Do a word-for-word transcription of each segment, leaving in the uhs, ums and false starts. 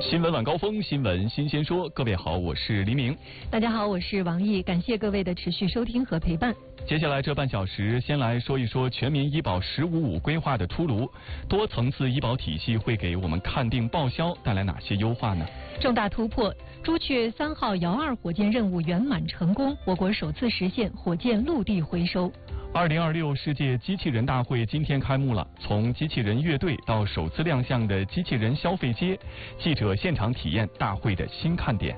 新闻晚高峰，新闻新鲜说。各位好，我是黎明。 大家好，我是王毅。感谢各位的持续收听和陪伴。 接下来这半小时，先来说一说全民医保“十五五”规划的出炉。多层次医保体系会给我们看病报销带来哪些优化呢？ 重大突破，朱雀三号遥二火箭任务圆满成功，我国首次实现火箭陆地回收。 二零二六世界机器人大会今天开幕了，从机器人乐队到首次亮相的机器人消费街，记者现场体验大会的新看点。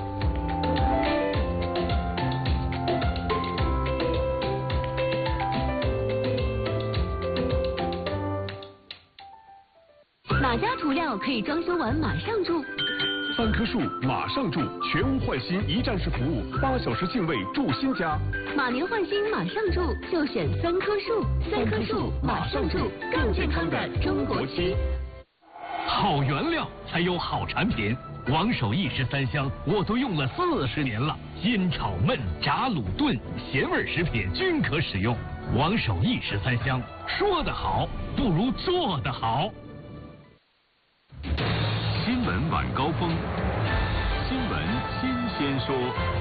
哪家涂料可以装修完马上住？ 三棵树马上住，全屋换新一站式服务，八小时净位住新家。 马年换新马上住，就选三棵树。三棵树马上住，更健康的中国区。 好原料才有好产品，王守义十三香我都用了四十年了，煎炒焖炸卤炖咸味食品均可使用。王守义十三香，说得好不如做得好。 新闻晚高峰，新闻新鲜说。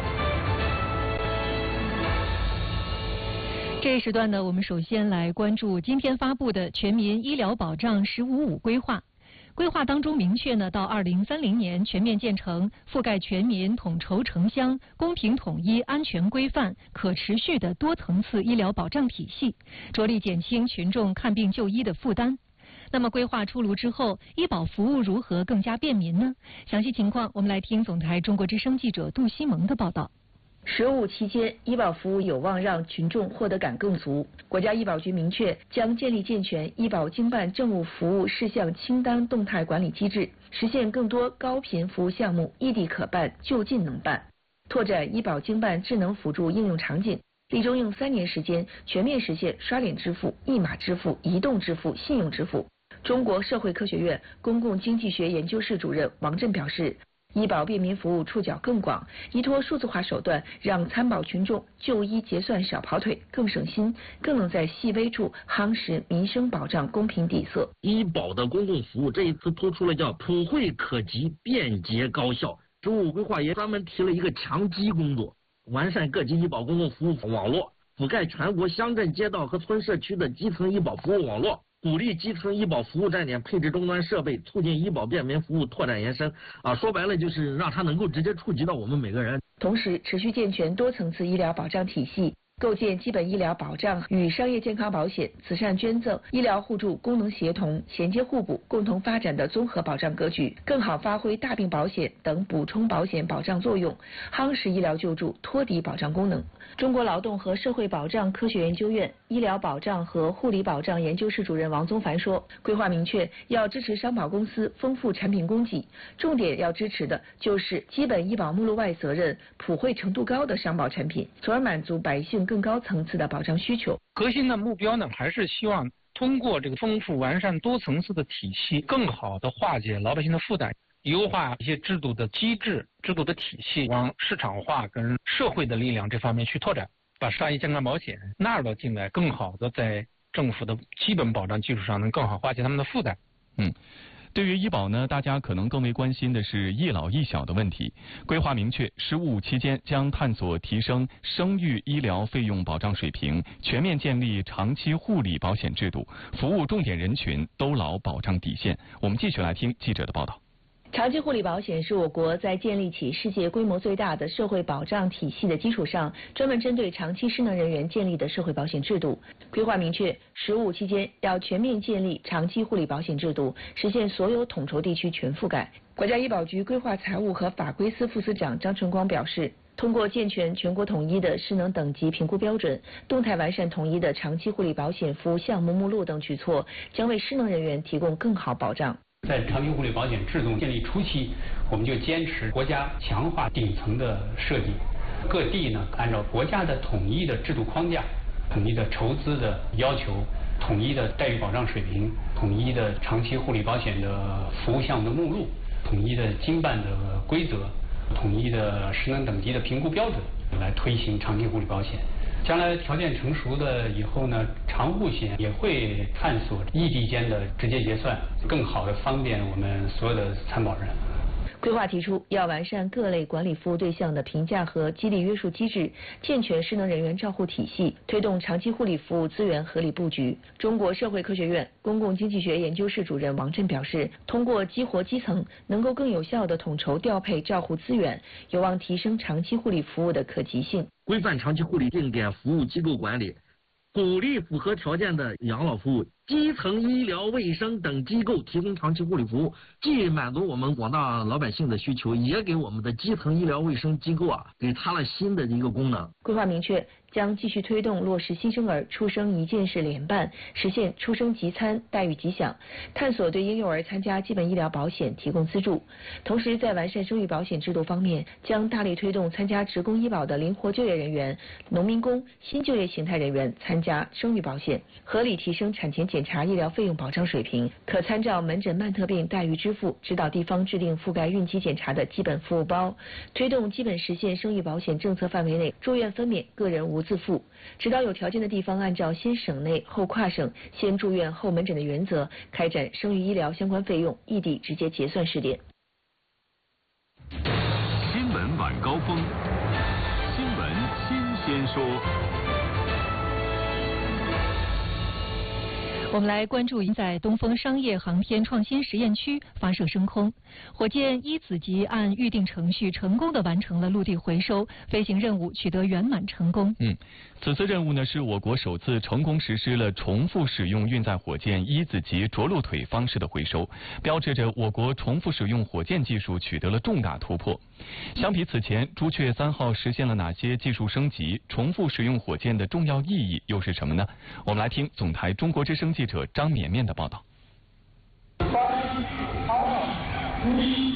这一时段呢，我们首先来关注今天发布的全民医疗保障“十五五”规划。规划当中明确呢，到二零三零年全面建成覆盖全民、统筹城乡、公平统一、安全规范、可持续的多层次医疗保障体系，着力减轻群众看病就医的负担。那么规划出炉之后，医保服务如何更加便民呢？详细情况我们来听总台中国之声记者杜西蒙的报道。 十五期间，医保服务有望让群众获得感更足。国家医保局明确，将建立健全医保经办政务服务事项清单动态管理机制，实现更多高频服务项目异地可办、就近能办，拓展医保经办智能辅助应用场景。力争用三年时间全面实现刷脸支付、一码支付、移动支付、信用支付。中国社会科学院公共经济学研究室主任王震表示，医保便民服务触角更广，依托数字化手段，让参保群众就医结算少跑腿，更省心，更能在细微处夯实民生保障公平底色。 医保的公共服务这一次突出了叫普惠可及、便捷高效。十五规划也专门提了一个强基工作，完善各级医保公共服务网络，覆盖全国乡镇街道和村社区的基层医保服务网络，鼓励基层医保服务站点配置终端设备，促进医保便民服务拓展延伸。啊，说白了就是让它能够直接触及到我们每个人。 同时，持续健全多层次医疗保障体系，构建基本医疗保障与商业健康保险、慈善捐赠、医疗互助功能协同、衔接互补、共同发展的综合保障格局，更好发挥大病保险等补充保险保障作用，夯实医疗救助托底保障功能。中国劳动和社会保障科学研究院医疗保障和护理保障研究室主任王宗凡说，规划明确要支持商保公司丰富产品供给，重点要支持的就是基本医保目录外责任普惠程度高的商保产品，从而满足百姓更高层次的保障需求。 核心的目标呢，还是希望通过这个丰富完善多层次的体系，更好的化解老百姓的负担，优化一些制度的机制、制度的体系，往市场化跟社会的力量这方面去拓展，把商业健康保险纳入到进来，更好的在政府的基本保障基础上，能更好化解他们的负担。 嗯。对于医保呢，大家可能更为关心的是一老一小的问题。规划明确，十五五期间将探索提升生育医疗费用保障水平，全面建立长期护理保险制度，服务重点人群，兜牢保障底线。我们继续来听记者的报道。 长期护理保险是我国在建立起世界规模最大的社会保障体系的基础上，专门针对长期失能人员建立的社会保险制度。规划明确，十五期间要全面建立长期护理保险制度，实现所有统筹地区全覆盖。国家医保局规划财务和法规司副司长张春光表示，通过健全全国统一的失能等级评估标准，动态完善统一的长期护理保险服务项目目录等举措，将为失能人员提供更好保障。 在长期护理保险制度建立初期，我们就坚持国家强化顶层的设计，各地呢按照国家的统一的制度框架、统一的筹资的要求、统一的待遇保障水平、统一的长期护理保险的服务项目的目录、统一的经办的规则、统一的失能等级的评估标准，来推行长期护理保险。将来条件成熟的以后呢，长护险也会探索异地间的直接结算，更好的方便我们所有的参保人。 规划提出，要完善各类管理服务对象的评价和激励约束机制，健全失能人员照护体系，推动长期护理服务资源合理布局。中国社会科学院公共经济学研究室主任王震表示，通过激活基层，能够更有效地统筹调配照护资源，有望提升长期护理服务的可及性。 规范长期护理定点服务机构管理，鼓励符合条件的养老服务、基层医疗卫生等机构提供长期护理服务，既满足我们广大老百姓的需求，也给我们的基层医疗卫生机构啊，给它了新的一个功能。 规划明确，将继续推动落实新生儿出生一件事联办，实现出生即参、待遇即享，探索对婴幼儿参加基本医疗保险提供资助。同时，在完善生育保险制度方面，将大力推动参加职工医保的灵活就业人员、农民工、新就业形态人员参加生育保险，合理提升产前检查医疗费用保障水平，可参照门诊慢特病待遇支付，指导地方制定覆盖孕期检查的基本服务包，推动基本实现生育保险政策范围内住院分娩，个人无自付，指导有条件的地方按照先省内后跨省、先住院后门诊的原则，开展生育医疗相关费用异地直接结算试点。 新闻晚高峰，新闻新鲜说。 我们来关注在东风商业航天创新实验区发射升空，火箭一子级按预定程序成功地完成了陆地回收，飞行任务取得圆满成功。 嗯，此次任务呢是我国首次成功实施了重复使用运载火箭一子级着陆腿方式的回收，标志着我国重复使用火箭技术取得了重大突破。相比此前，朱雀三号实现了哪些技术升级？重复使用火箭的重要意义又是什么呢？我们来听总台中国之声记者张绵绵的报道。 三、二、一。